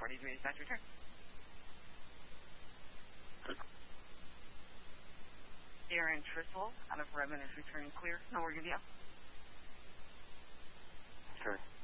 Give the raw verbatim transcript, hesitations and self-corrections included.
forty-three dispatch return. Darren Tristle out of Redmond is returning clear. No, we're going to be up. Sure.